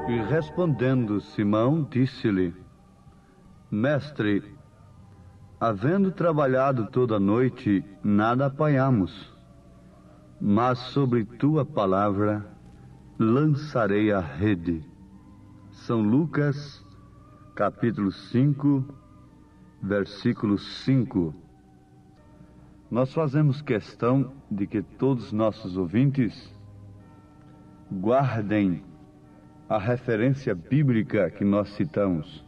E respondendo Simão, disse-lhe: Mestre, havendo trabalhado toda a noite, nada apanhamos, mas sobre tua palavra lançarei a rede. São Lucas, capítulo 5, versículo 5. Nós fazemos questão de que todos nossos ouvintes guardem a referência bíblica que nós citamos.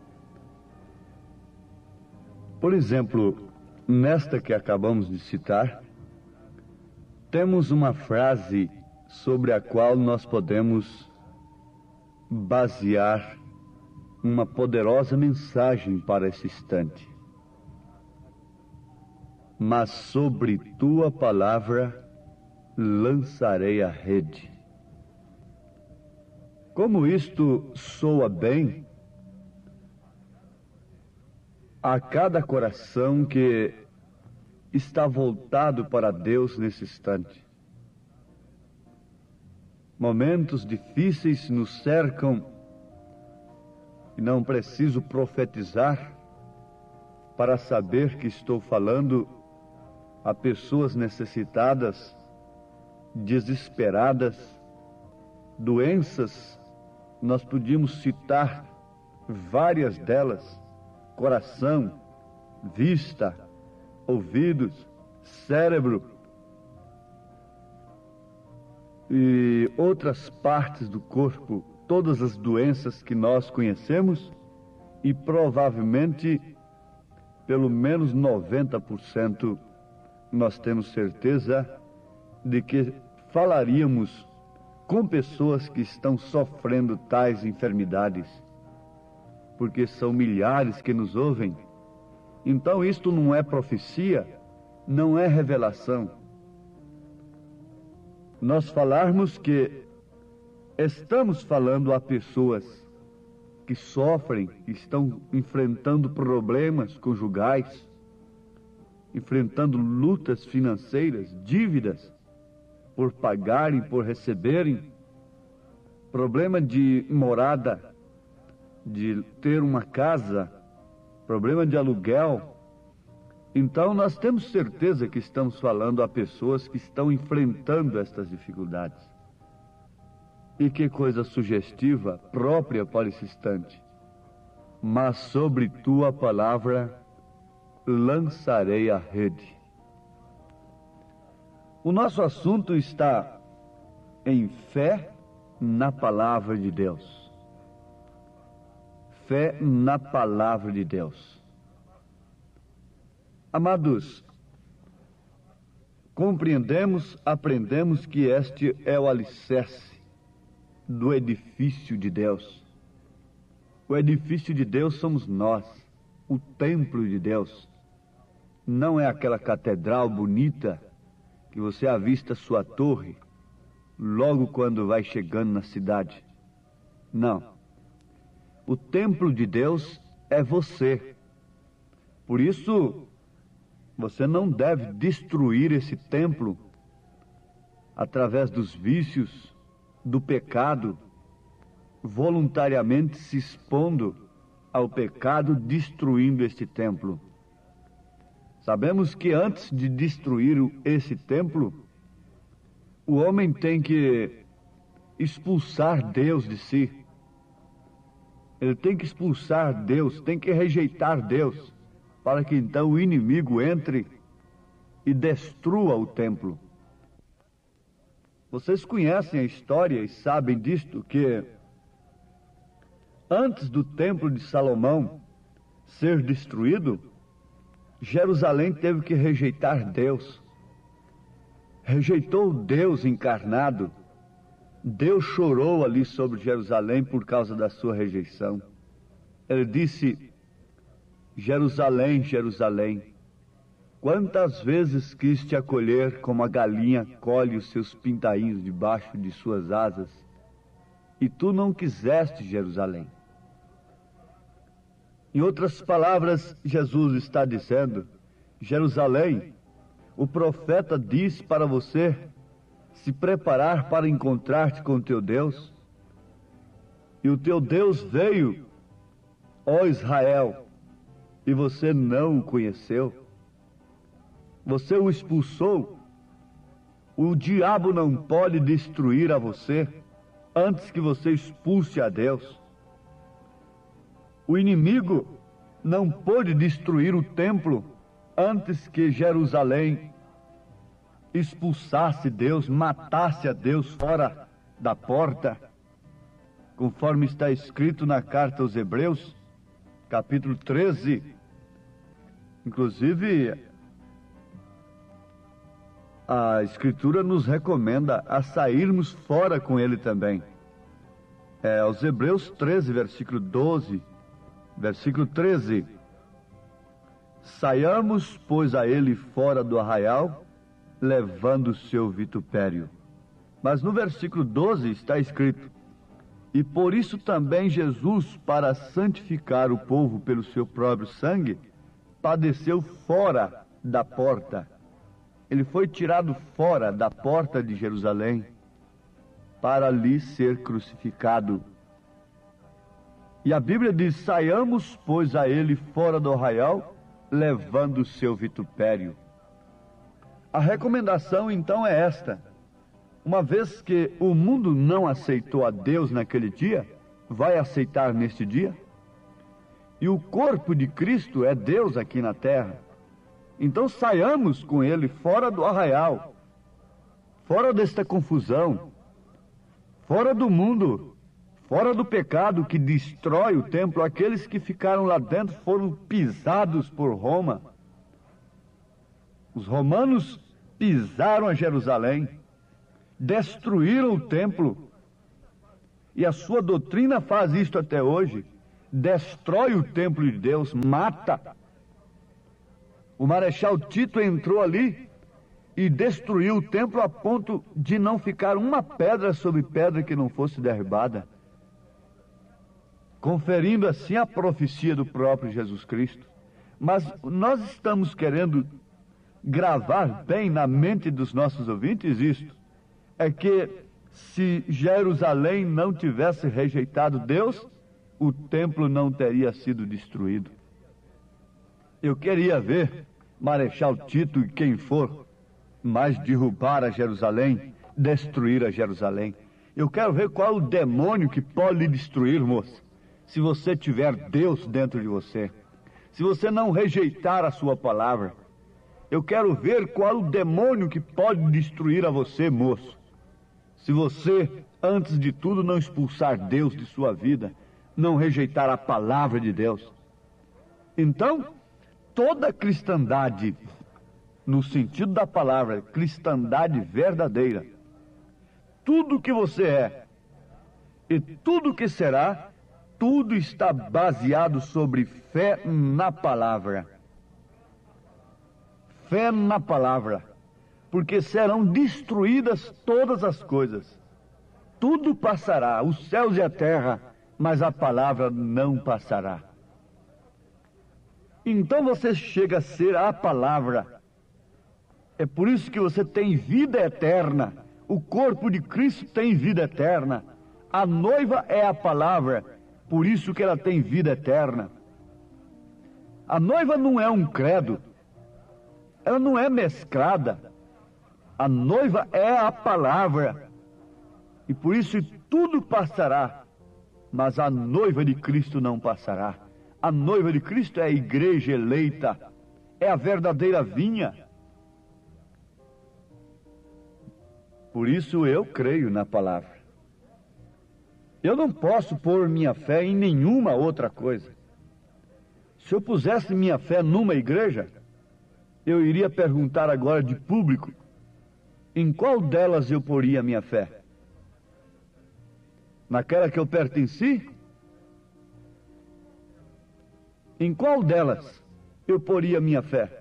Por exemplo, nesta que acabamos de citar, temos uma frase sobre a qual nós podemos basear uma poderosa mensagem para esse instante. Mas sobre tua palavra lançarei a rede. Como isto soa bem a cada coração que está voltado para Deus nesse instante. Momentos difíceis nos cercam e não preciso profetizar para saber que estou falando a pessoas necessitadas, desesperadas, doenças. Nós podíamos citar várias delas: coração, vista, ouvidos, cérebro e outras partes do corpo, todas as doenças que nós conhecemos, e provavelmente pelo menos 90% nós temos certeza de que falaríamos com pessoas que estão sofrendo tais enfermidades, porque são milhares que nos ouvem. Então isto não é profecia, não é revelação. Nós falarmos que estamos falando a pessoas que sofrem, que estão enfrentando problemas conjugais, enfrentando lutas financeiras, dívidas por pagarem, por receberem, problema de morada, de ter uma casa, problema de aluguel. Então nós temos certeza que estamos falando a pessoas que estão enfrentando estas dificuldades. E que coisa sugestiva, própria para esse instante. Mas sobre tua palavra lançarei a rede. O nosso assunto está em fé na palavra de Deus. Fé na palavra de Deus. Amados, compreendemos, aprendemos que este é o alicerce do edifício de Deus. O edifício de Deus somos nós, o templo de Deus. Não é aquela catedral bonita que você avista sua torre logo quando vai chegando na cidade. Não. O templo de Deus é você. Por isso, você não deve destruir esse templo através dos vícios, do pecado, voluntariamente se expondo ao pecado, destruindo este templo. Sabemos que antes de destruir esse templo, o homem tem que expulsar Deus de si. Ele tem que expulsar Deus, tem que rejeitar Deus, para que então o inimigo entre e destrua o templo. Vocês conhecem a história e sabem disto, que antes do templo de Salomão ser destruído, Jerusalém teve que rejeitar Deus. Rejeitou Deus encarnado. Deus chorou ali sobre Jerusalém por causa da sua rejeição. Ele disse: Jerusalém, Jerusalém, quantas vezes quis te acolher como a galinha colhe os seus pintainhos debaixo de suas asas, e tu não quiseste, Jerusalém. Em outras palavras, Jesus está dizendo: Jerusalém, o profeta diz para você se preparar para encontrar-te com teu Deus. E o teu Deus veio, ó Israel, e você não o conheceu. Você o expulsou. O diabo não pode destruir a você antes que você expulse a Deus. O inimigo não pôde destruir o templo antes que Jerusalém expulsasse Deus, matasse a Deus fora da porta, conforme está escrito na carta aos Hebreus, capítulo 13. Inclusive, a Escritura nos recomenda a sairmos fora com ele também. Aos Hebreus 13, versículo 12, versículo 13. Saiamos, pois, a ele fora do arraial, levando o seu vitupério. Mas no versículo 12 está escrito: e por isso também Jesus, para santificar o povo pelo seu próprio sangue, padeceu fora da porta. Ele foi tirado fora da porta de Jerusalém para ali ser crucificado. E a Bíblia diz: saiamos, pois, a ele fora do arraial, levando o seu vitupério. A recomendação então é esta: uma vez que o mundo não aceitou a Deus naquele dia, vai aceitar neste dia? E o corpo de Cristo é Deus aqui na terra. Então saiamos com ele fora do arraial, fora desta confusão, fora do mundo, fora do pecado que destrói o templo. Aqueles que ficaram lá dentro foram pisados por Roma. Os romanos pisaram a Jerusalém, destruíram o templo, e a sua doutrina faz isto até hoje: destrói o templo de Deus, mata. O Marechal Tito entrou ali e destruiu o templo a ponto de não ficar uma pedra sobre pedra que não fosse derribada, conferindo assim a profecia do próprio Jesus Cristo. Mas nós estamos querendo gravar bem na mente dos nossos ouvintes isto: é que se Jerusalém não tivesse rejeitado Deus, o templo não teria sido destruído. Eu queria ver Marechal Tito e quem for mais derrubar a Jerusalém, destruir a Jerusalém. Eu quero ver qual é o demônio que pode lhe destruir, moça, se você tiver Deus dentro de você, se você não rejeitar a sua palavra. Eu quero ver qual é o demônio que pode destruir a você, moço, se você, antes de tudo, não expulsar Deus de sua vida, não rejeitar a palavra de Deus. Então, toda cristandade, no sentido da palavra, cristandade verdadeira, tudo que você é e tudo que será, tudo está baseado sobre fé na palavra. Fé na palavra, porque serão destruídas todas as coisas. Tudo passará, os céus e a terra, mas a palavra não passará. Então você chega a ser a palavra. É por isso que você tem vida eterna. O corpo de Cristo tem vida eterna. A noiva é a palavra, por isso que ela tem vida eterna. A noiva não é um credo, ela não é mesclada. A noiva é a palavra, e por isso tudo passará, mas a noiva de Cristo não passará. A noiva de Cristo é a igreja eleita, é a verdadeira vinha. Por isso eu creio na palavra. Eu não posso pôr minha fé em nenhuma outra coisa. Se eu pusesse minha fé numa igreja, eu iria perguntar agora de público: em qual delas eu poria minha fé? Naquela que eu pertenci? Em qual delas eu poria minha fé?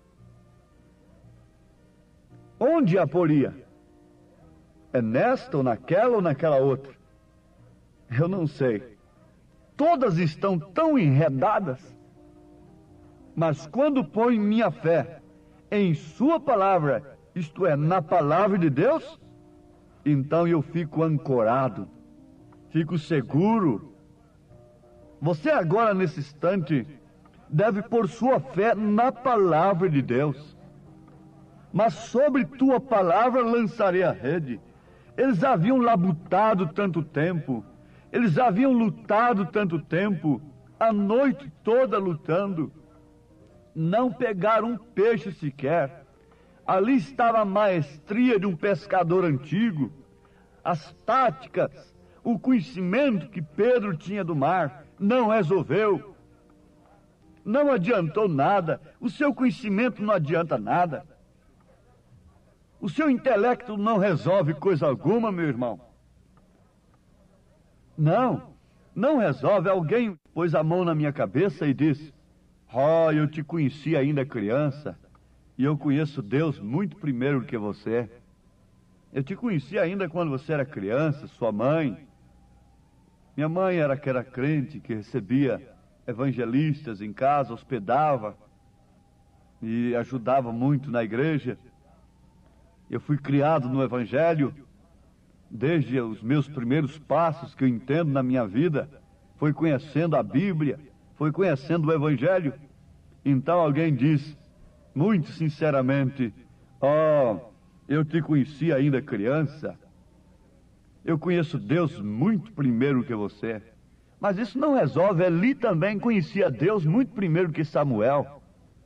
Onde a poria? É nesta ou naquela outra? Eu não sei. Todas estão tão enredadas. Mas quando ponho minha fé em sua palavra, isto é, na palavra de Deus, então eu fico ancorado. Fico seguro. Você agora, nesse instante, deve pôr sua fé na palavra de Deus. Mas sobre tua palavra lançarei a rede. Eles haviam labutado tanto tempo, eles haviam lutado tanto tempo, a noite toda lutando. Não pegaram um peixe sequer. Ali estava a maestria de um pescador antigo, as táticas, o conhecimento que Pedro tinha do mar. Não resolveu. Não adiantou nada. O seu conhecimento não adianta nada. O seu intelecto não resolve coisa alguma, meu irmão. Não resolve. Alguém pôs a mão na minha cabeça e disse: "Oh, eu te conheci ainda criança, e eu conheço Deus muito primeiro do que você. Eu te conheci ainda quando você era criança, sua mãe. Minha mãe era aquela crente que recebia evangelistas em casa, hospedava e ajudava muito na igreja. Eu fui criado no Evangelho, desde os meus primeiros passos que eu entendo na minha vida, foi conhecendo a Bíblia, foi conhecendo o Evangelho." Então alguém diz, muito sinceramente: "Oh, eu te conheci ainda criança. Eu conheço Deus muito primeiro que você." Mas isso não resolve. Eli também conhecia Deus muito primeiro que Samuel.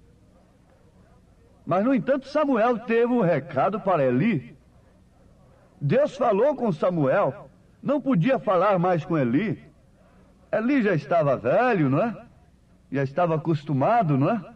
Mas, no entanto, Samuel teve um recado para Eli. Deus falou com Samuel, não podia falar mais com Eli. Eli já estava velho, não é? Já estava acostumado, não é?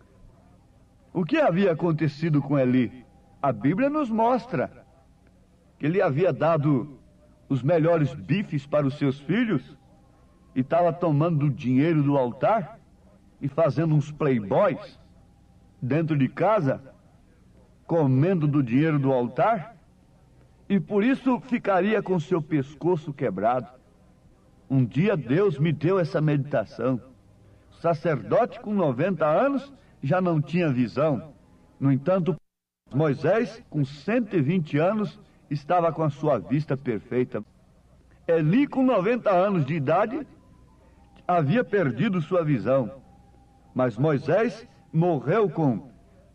O que havia acontecido com Eli? A Bíblia nos mostra que ele havia dado os melhores bifes para os seus filhos e estava tomando o dinheiro do altar e fazendo uns playboys dentro de casa, comendo do dinheiro do altar, e por isso ficaria com seu pescoço quebrado. Um dia Deus me deu essa meditação. O sacerdote com 90 anos já não tinha visão. No entanto, Moisés, com 120 anos, estava com a sua vista perfeita. Eli, com 90 anos de idade, havia perdido sua visão. Mas Moisés morreu com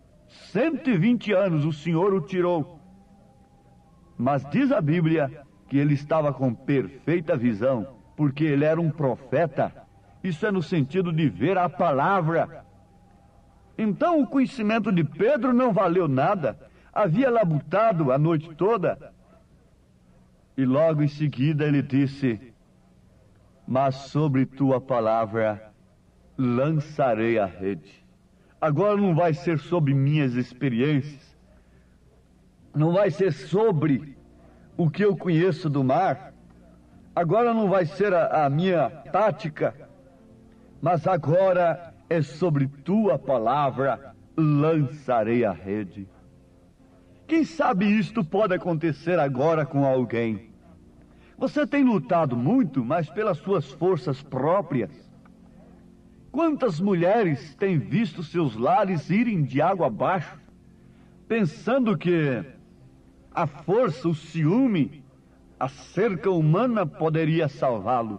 120 anos, o Senhor o tirou. Mas diz a Bíblia que ele estava com perfeita visão, porque ele era um profeta. Isso é no sentido de ver a palavra. Então o conhecimento de Pedro não valeu nada. Havia labutado a noite toda. E logo em seguida ele disse: "Mas sobre tua palavra lançarei a rede." Agora não vai ser sobre minhas experiências, não vai ser sobre o que eu conheço do mar, agora não vai ser a minha tática, mas agora é sobre tua palavra lançarei a rede. Quem sabe isto pode acontecer agora com alguém. Você tem lutado muito, mas pelas suas forças próprias. Quantas mulheres têm visto seus lares irem de água abaixo, pensando que a força, o ciúme, a cerca humana poderia salvá-lo?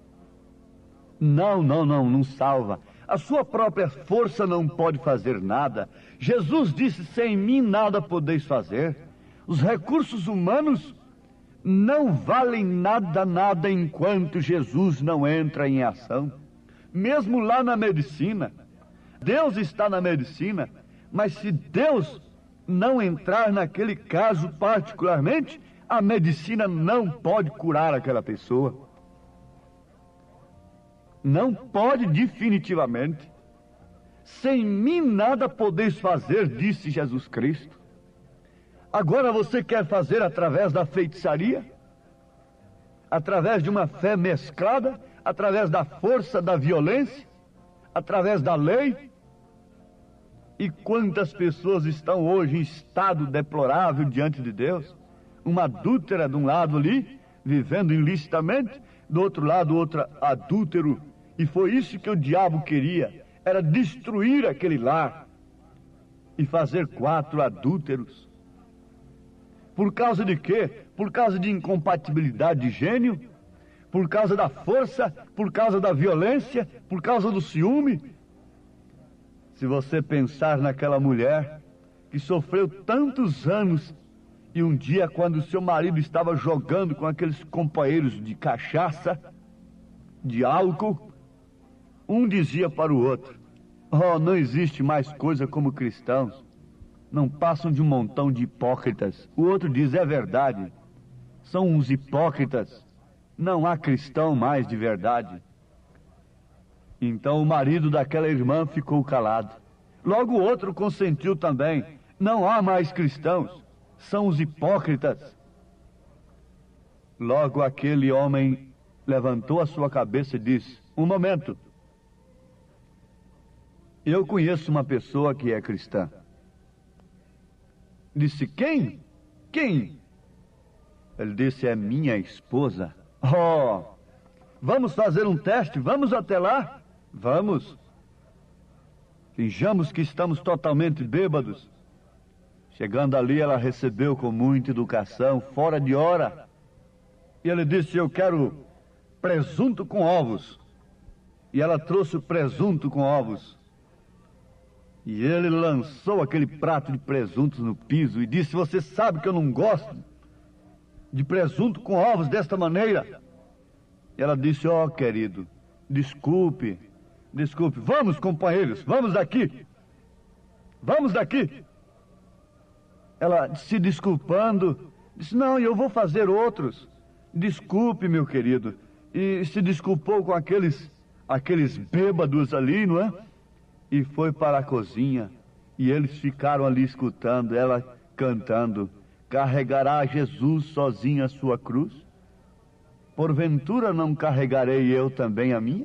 Não salva. A sua própria força não pode fazer nada. Jesus disse: "Sem mim nada podeis fazer." Os recursos humanos não valem nada enquanto Jesus não entra em ação. Mesmo lá na medicina, Deus está na medicina, mas se Deus não entrar naquele caso particularmente, a medicina não pode curar aquela pessoa. Não pode, definitivamente. "Sem mim nada podeis fazer", disse Jesus Cristo. Agora você quer fazer através da feitiçaria? Através de uma fé mesclada? Através da força da violência? Através da lei? E quantas pessoas estão hoje em estado deplorável diante de Deus? Uma adúltera de um lado ali, vivendo ilicitamente, do outro lado outro adúltero. E foi isso que o diabo queria, era destruir aquele lar e fazer 4 adúlteros. Por causa de quê? Por causa de incompatibilidade de gênio? por causa da força, por causa da violência, por causa do ciúme. Se você pensar naquela mulher que sofreu tantos anos e um dia, quando o seu marido estava jogando com aqueles companheiros de cachaça, de álcool, um dizia para o outro: oh, não existe mais coisa como cristãos, não passam de um montão de hipócritas. O outro diz: é verdade, são uns hipócritas, não há cristão mais de verdade. Então o marido daquela irmã ficou calado. Logo o outro consentiu também: não há mais cristãos, são os hipócritas. Logo aquele homem levantou a sua cabeça e disse: um momento, eu conheço uma pessoa que é cristã. Disse: quem? Quem? Ele disse: é minha esposa. Oh, vamos fazer um teste, vamos até lá? Vamos. Finjamos que estamos totalmente bêbados. Chegando ali, ela recebeu com muita educação, fora de hora. E ele disse: eu quero presunto com ovos. E ela trouxe o presunto com ovos. E ele lançou aquele prato de presuntos no piso e disse: você sabe que eu não gosto de presunto com ovos desta maneira. E ela disse: ó, querido, desculpe, vamos, companheiros, vamos daqui. Vamos daqui. Ela, se desculpando, disse: não, eu vou fazer outros. Desculpe, meu querido. E se desculpou com aqueles bêbados ali, não é? E foi para a cozinha. E eles ficaram ali escutando ela cantando: carregará Jesus sozinho a sua cruz? Porventura não carregarei eu também a minha?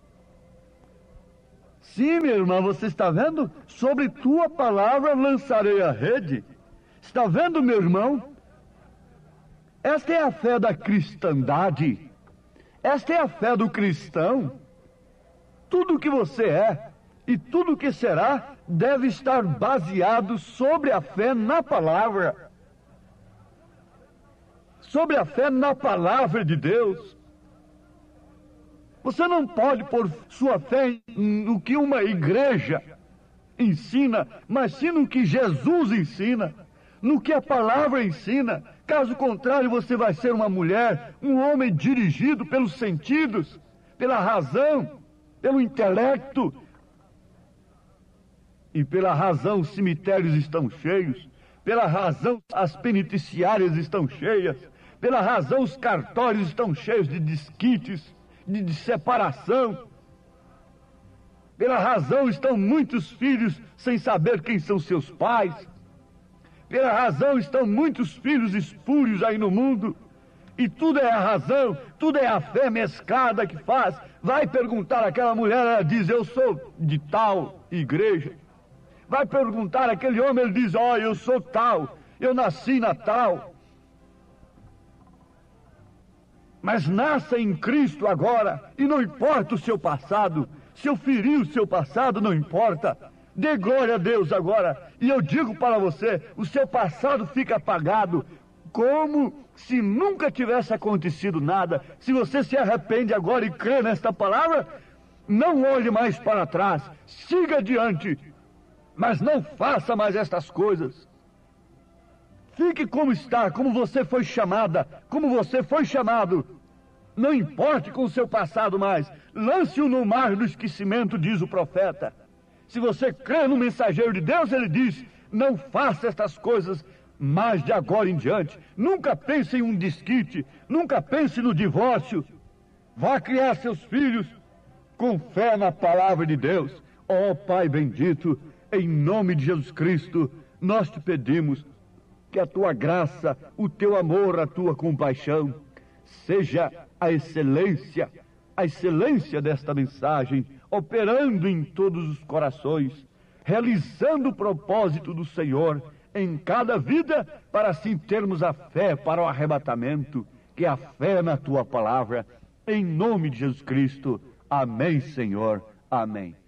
Sim, minha irmã, você está vendo? Sobre tua palavra lançarei a rede. Está vendo, meu irmão? Esta é a fé da cristandade. Esta é a fé do cristão. Tudo o que você é e tudo o que será deve estar baseado sobre a fé na palavra. Sobre a fé na palavra de Deus. Você não pode pôr sua fé no que uma igreja ensina, mas sim no que Jesus ensina, no que a palavra ensina. Caso contrário, você vai ser uma mulher, um homem dirigido pelos sentidos, pela razão, pelo intelecto. E pela razão os cemitérios estão cheios, pela razão as penitenciárias estão cheias, pela razão os cartórios estão cheios de desquites, de separação. Pela razão estão muitos filhos sem saber quem são seus pais. Pela razão estão muitos filhos espúrios aí no mundo. E tudo é a razão, tudo é a fé mesclada que faz. Vai perguntar àquela mulher, ela diz: eu sou de tal igreja. Vai perguntar àquele homem, ele diz: ó, eu sou tal, eu nasci na tal. Mas nasça em Cristo agora, e não importa o seu passado. Se eu ferir o seu passado, não importa. Dê glória a Deus agora. E eu digo para você, o seu passado fica apagado, como se nunca tivesse acontecido nada. Se você se arrepende agora e crê nesta palavra, não olhe mais para trás, siga adiante, mas não faça mais estas coisas. Fique como está, como você foi chamada, como você foi chamado. Não importe com o seu passado mais. Lance-o no mar do esquecimento, diz o profeta. Se você crê no mensageiro de Deus, ele diz: não faça estas coisas mais de agora em diante. Nunca pense em um desquite, nunca pense no divórcio. Vá criar seus filhos com fé na palavra de Deus. Ó Pai bendito, em nome de Jesus Cristo, nós te pedimos que a tua graça, o teu amor, a tua compaixão, seja a excelência desta mensagem, operando em todos os corações, realizando o propósito do Senhor em cada vida, para assim termos a fé para o arrebatamento, que é a fé na tua palavra, em nome de Jesus Cristo. Amém, Senhor. Amém.